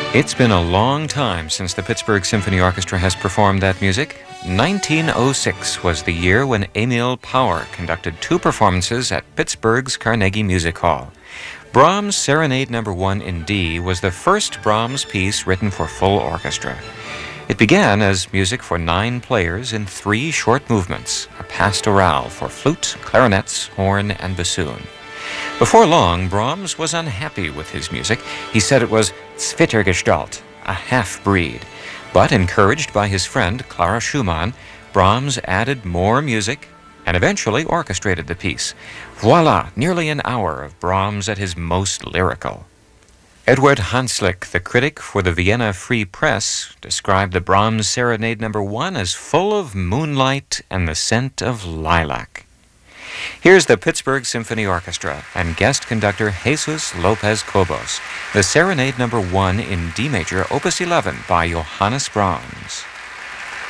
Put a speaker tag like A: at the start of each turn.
A: It's been a long time since the Pittsburgh Symphony Orchestra has performed that music. 1906 was the year when Emil Power conducted two performances at Pittsburgh's Carnegie Music Hall. Brahms' Serenade No. 1 in D was the first Brahms piece written for full orchestra. It began as music for 9 players in 3 short movements, a pastorale for flute, clarinets, horn, and bassoon. Before long, Brahms was unhappy with his music. He said it was Zwittergestalt, a half-breed. But encouraged by his friend Clara Schumann, Brahms added more music and eventually orchestrated the piece. Voila, nearly an hour of Brahms at his most lyrical. Edward Hanslick, the critic for the Vienna Free Press, described the Brahms Serenade No. 1 as full of moonlight and the scent of lilac. Here's the Pittsburgh Symphony Orchestra and guest conductor Jesus Lopez Cobos, the Serenade No. 1 in D major, Opus 11 by Johannes Brahms.